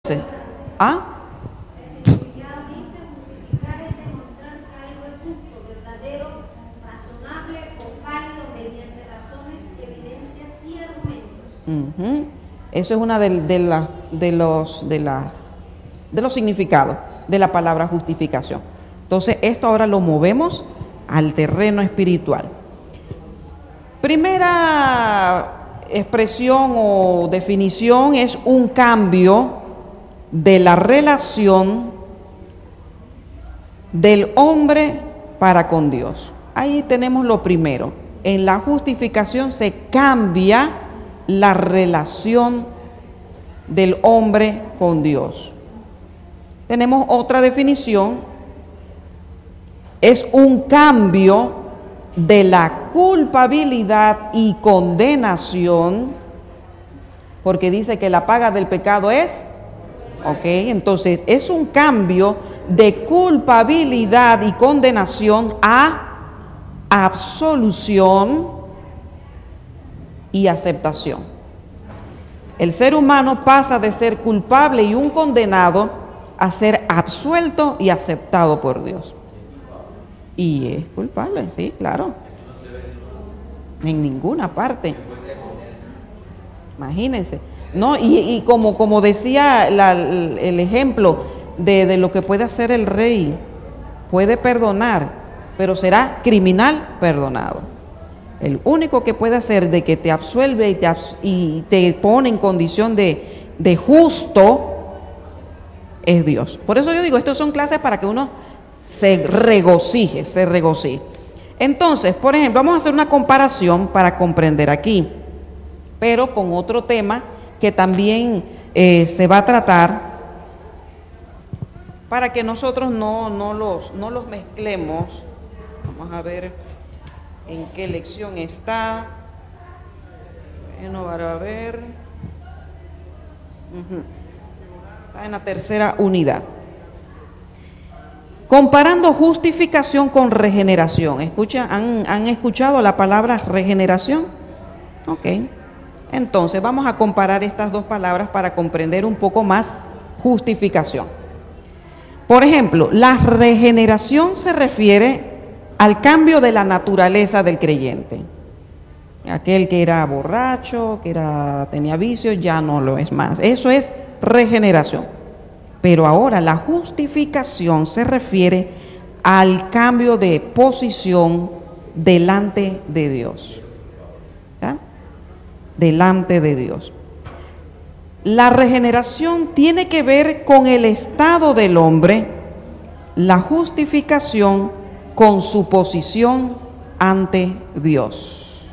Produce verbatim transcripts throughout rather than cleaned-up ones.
¿Ah? Uh-huh. Eso es una de, de, la, de, los, de, las, de los significados de la palabra justificación. Entonces, esto ahora lo movemos al terreno espiritual. Primera expresión o definición es un cambio de la relación del hombre para con Dios. Ahí tenemos lo primero. En la justificación se cambia la relación del hombre con Dios. Tenemos otra definición. Es un cambio de la culpabilidad y condenación, porque dice que la paga del pecado es, ok, entonces es un cambio de culpabilidad y condenación a absolución y aceptación. El ser humano pasa de ser culpable y un condenado a ser absuelto y aceptado por Dios. Y es culpable, sí, claro. En ninguna parte. Imagínense. No, y, y como, como decía la, el ejemplo de, de lo que puede hacer el rey, puede perdonar, pero será criminal perdonado. El único que puede hacer de que te absuelve y te, abs y te pone en condición de, de justo es Dios. Por eso yo digo, estas son clases para que uno se regocije, se regocije. Entonces, por ejemplo, vamos a hacer una comparación para comprender aquí, pero con otro tema que también eh, se va a tratar para que nosotros no, no, los, no los mezclemos. Vamos a ver en qué lección está. Bueno, para ver. Uh-huh. Está en la tercera unidad. Comparando justificación con regeneración. ¿Escucha? ¿Han, han escuchado la palabra regeneración? Ok. Entonces vamos a comparar estas dos palabras para comprender un poco más justificación. Por ejemplo, la regeneración se refiere al cambio de la naturaleza del creyente. Aquel que era borracho, que era, tenía vicios, ya no lo es más. Eso es regeneración. Pero ahora la justificación se refiere al cambio de posición delante de Dios. ¿Ya? Delante de Dios. La regeneración tiene que ver con el estado del hombre, la justificación con su posición ante Dios.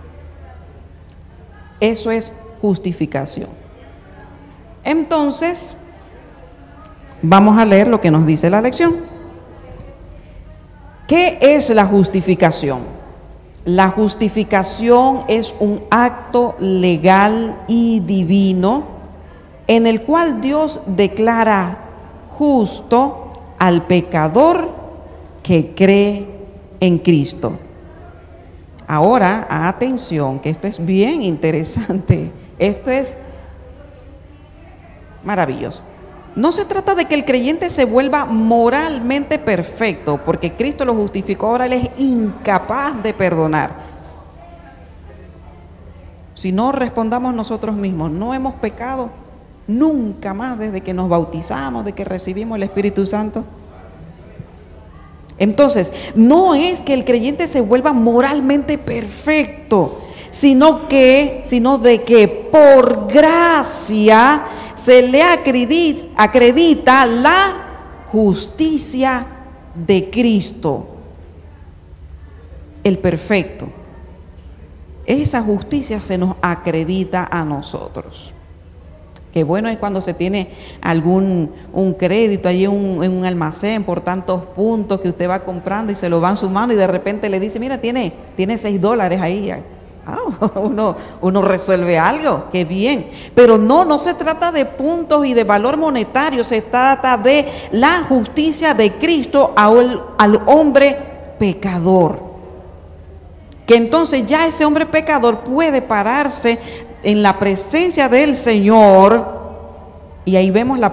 Eso es justificación. Entonces, vamos a leer lo que nos dice la lección. ¿Qué es la justificación? La justificación es un acto legal y divino en el cual Dios declara justo al pecador que cree en Cristo. Ahora, atención, que esto es bien interesante. Esto es maravilloso. No se trata de que el creyente se vuelva moralmente perfecto, porque Cristo lo justificó, ahora él es incapaz de perdonar. Si no respondamos nosotros mismos, no hemos pecado nunca más desde que nos bautizamos, de que recibimos el Espíritu Santo. Entonces, no es que el creyente se vuelva moralmente perfecto, sino que, sino de que por gracia se le acredita, acredita la justicia de Cristo, el perfecto. Esa justicia se nos acredita a nosotros. Qué bueno es cuando se tiene algún un crédito allí en un, en un almacén por tantos puntos que usted va comprando y se lo van sumando y de repente le dice, mira, tiene, tiene seis dólares ahí. Ah, uno, uno resuelve algo, qué bien. Pero no, no se trata de puntos y de valor monetario, se trata de la justicia de Cristo al, al hombre pecador. Que entonces ya ese hombre pecador puede pararse en la presencia del Señor Y ahí vemos la